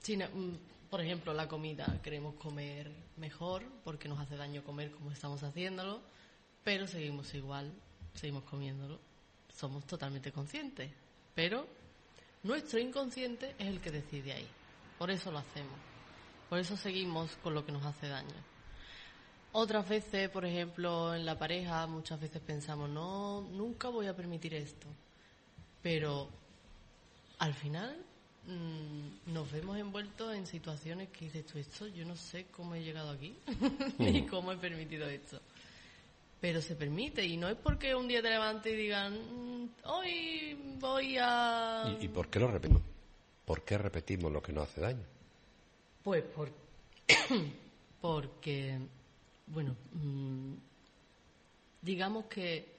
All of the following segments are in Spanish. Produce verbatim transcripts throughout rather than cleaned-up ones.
Sí, no, mm, por ejemplo, la comida. Queremos comer mejor porque nos hace daño comer como estamos haciéndolo, pero seguimos igual, seguimos comiéndolo. Somos totalmente conscientes, pero nuestro inconsciente es el que decide ahí. Por eso lo hacemos. Por eso seguimos con lo que nos hace daño. Otras veces, por ejemplo, en la pareja, muchas veces pensamos, no, nunca voy a permitir esto. Pero al final mmm, nos vemos envueltos en situaciones que dices tú, esto yo no sé cómo he llegado aquí, ni cómo he permitido esto. Pero se permite, y no es porque un día te levantes y digan, mmm, hoy voy a... ¿Y, ¿Y por qué lo repetimos? ¿Por qué repetimos lo que nos hace daño? Pues por... porque, bueno, mmm, digamos que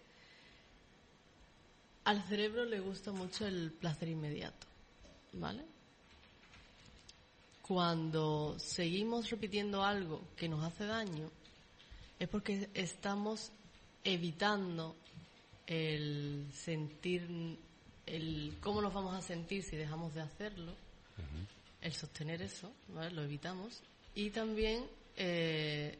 al cerebro le gusta mucho el placer inmediato, ¿vale? Cuando seguimos repitiendo algo que nos hace daño, es porque estamos evitando el sentir, el cómo nos vamos a sentir si dejamos de hacerlo, uh-huh. El sostener eso, ¿vale? Lo evitamos. Y también eh,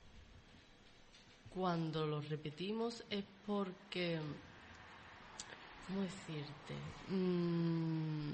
cuando lo repetimos es porque, ¿cómo decirte? Mm,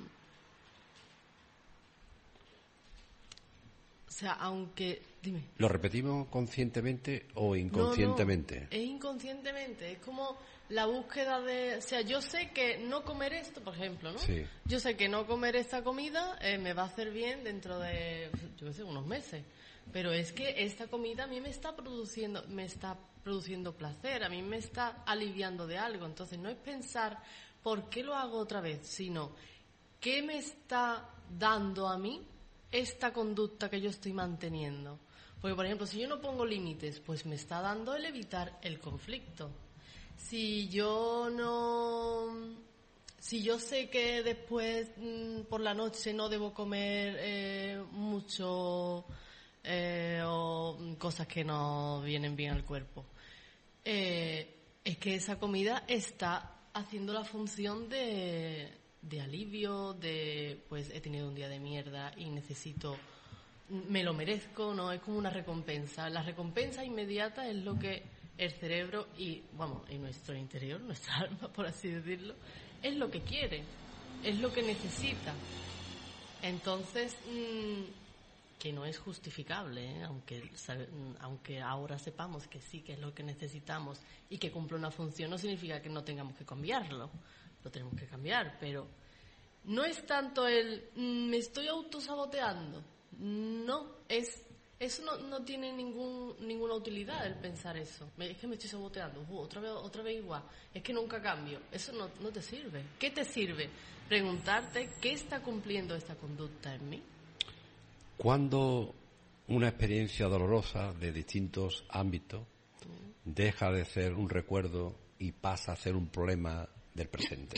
o sea, aunque... Dime. ¿Lo repetimos conscientemente o inconscientemente? No, no, es inconscientemente. Es como la búsqueda de... O sea, yo sé que no comer esto, por ejemplo, ¿no? Sí. Yo sé que no comer esta comida eh, me va a hacer bien dentro de, yo qué sé, unos meses. Pero es que esta comida a mí me está produciendo, me está produciendo placer, a mí me está aliviando de algo. Entonces, no es pensar por qué lo hago otra vez, sino qué me está dando a mí esta conducta que yo estoy manteniendo. Porque, por ejemplo, si yo no pongo límites, pues me está dando el evitar el conflicto. Si yo no... Si yo sé que después mmm, por la noche no debo comer eh, mucho eh, o cosas que no vienen bien al cuerpo, eh, es que esa comida está haciendo la función de, de alivio, de pues he tenido un día de mierda y necesito... me lo merezco, ¿no? Es como una recompensa. La recompensa inmediata es lo que el cerebro y, vamos, y nuestro interior, nuestra alma, por así decirlo, es lo que quiere, es lo que necesita. Entonces, mmm, que no es justificable, ¿eh? aunque, aunque ahora sepamos que sí que es lo que necesitamos y que cumple una función, no significa que no tengamos que cambiarlo, lo tenemos que cambiar, pero no es tanto el mmm, me estoy autosaboteando. No, es eso no, no tiene ningún ninguna utilidad el pensar eso. Es que me estoy saboteando, uh, otra vez otra vez igual. Es que nunca cambio. Eso no, no te sirve. ¿Qué te sirve? Preguntarte qué está cumpliendo esta conducta en mí. ¿Cuándo una experiencia dolorosa de distintos ámbitos mm. deja de ser un recuerdo y pasa a ser un problema del presente?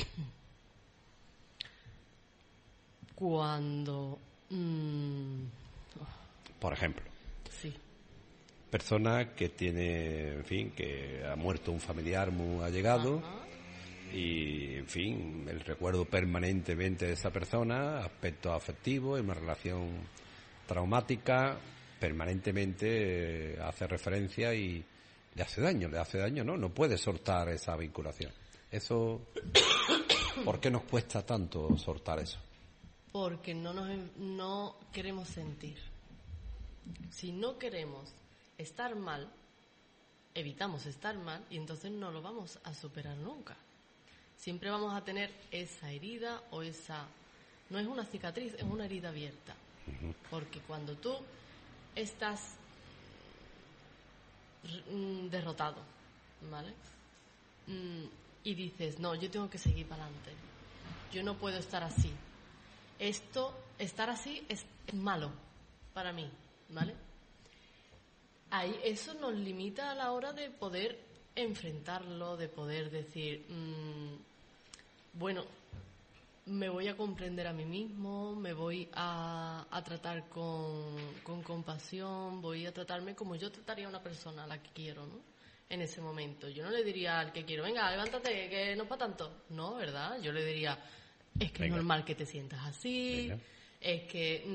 Cuando Mm. Por ejemplo, sí. persona que tiene, en fin, que ha muerto un familiar muy allegado. Ajá. Y, en fin, el recuerdo permanentemente de esa persona, aspectos afectivos, en una relación traumática, permanentemente eh, hace referencia y le hace daño, le hace daño, ¿no? No puede soltar esa vinculación. Eso, ¿por qué nos cuesta tanto soltar eso? Porque no nos no queremos sentir. Si no queremos estar mal, evitamos estar mal y entonces no lo vamos a superar nunca. Siempre vamos a tener esa herida o esa... No es una cicatriz, es una herida abierta. Uh-huh. Porque cuando tú estás derrotado, ¿vale? Y dices, no, yo tengo que seguir para adelante. Yo no puedo estar así. Esto, estar así es, es malo para mí, ¿vale? Ahí, eso nos limita a la hora de poder enfrentarlo, de poder decir, mmm, bueno, me voy a comprender a mí mismo, me voy a, a tratar con, con compasión, voy a tratarme como yo trataría a una persona a la que quiero, ¿no? En ese momento. Yo no le diría al que quiero, venga, levántate, que no es para tanto. No, ¿verdad? Yo le diría... Es que Venga. Es normal que te sientas así, Venga. Es que